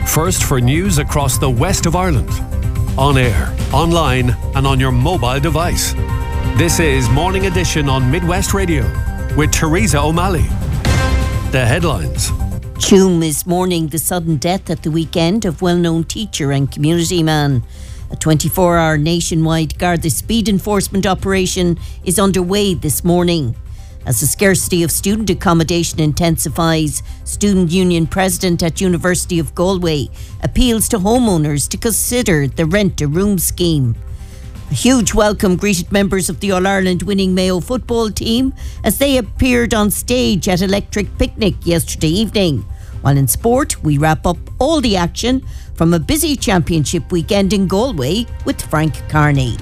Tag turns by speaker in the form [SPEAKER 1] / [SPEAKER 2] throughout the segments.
[SPEAKER 1] First for news across the west of Ireland. On air, online and on your mobile device. This is Morning Edition on Midwest Radio with Teresa O'Malley. The headlines.
[SPEAKER 2] Tuam is mourning the sudden death at the weekend of well-known teacher and community man. A 24-hour nationwide Garda speed enforcement operation is underway this morning. As the scarcity of student accommodation intensifies, Student Union President at University of Galway appeals to homeowners to consider the rent-a-room scheme. A huge welcome greeted members of the All-Ireland winning Mayo football team as they appeared on stage at Electric Picnic yesterday evening. While in sport, we wrap up all the action from a busy championship weekend in Galway with Frank Carney.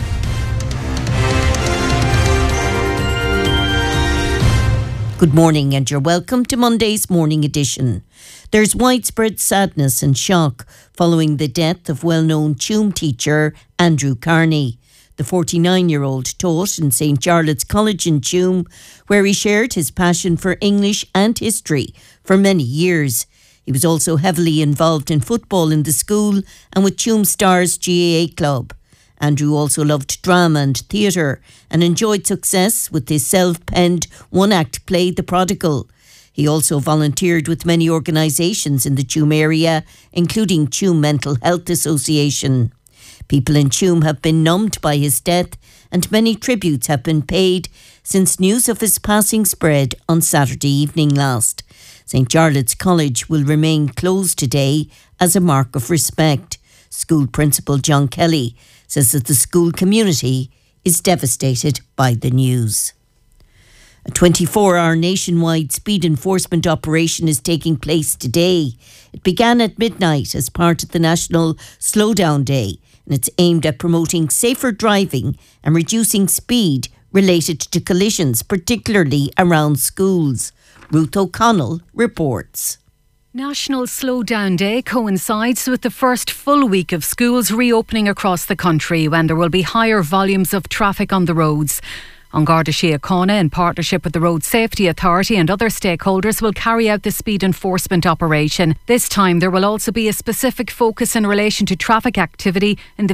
[SPEAKER 2] Good morning and you're welcome to Monday's Morning Edition. There's widespread sadness and shock following the death of well-known Tuam teacher Andrew Carney. The 49-year-old taught in St. Charlotte's College in Tuam, where he shared his passion for English and history for many years. He was also heavily involved in football in the school and with Tuam Stars GAA club. Andrew also loved drama and theatre and enjoyed success with his self-penned one-act play The Prodigal. He also volunteered with many organisations in the Tuam area, including Tuam Mental Health Association. People in Tuam have been numbed by his death and many tributes have been paid since news of his passing spread on Saturday evening last. St. Charlotte's College will remain closed today as a mark of respect. School Principal John Kelly says that the school community is devastated by the news. A 24-hour nationwide speed enforcement operation is taking place today. It began at midnight as part of the National Slowdown Day, and it's aimed at promoting safer driving and reducing speed related to collisions, particularly around schools. Ruth O'Connell reports.
[SPEAKER 3] National Slowdown Day coincides with the first full week of schools reopening across the country when there will be higher volumes of traffic on the roads. An Garda Síochána, in partnership with the Road Safety Authority and other stakeholders, will carry out the speed enforcement operation. This time there will also be a specific focus in relation to traffic activity in the